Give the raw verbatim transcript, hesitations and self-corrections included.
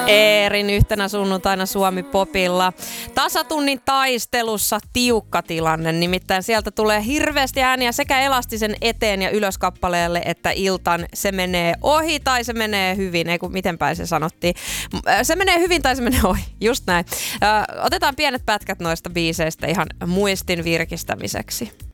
Eerin yhtenä sunnuntaina Suomi Popilla. Tasatunnin taistelussa tiukka tilanne, nimittäin sieltä tulee hirveästi ääniä sekä Elastisen eteen ja ylöskappaleelle että Iltan. Se menee ohi tai se menee hyvin, ei kun miten päin se sanottiin. Se menee hyvin tai se menee ohi, just näin. Otetaan pienet pätkät noista biiseistä ihan muistin virkistämiseksi.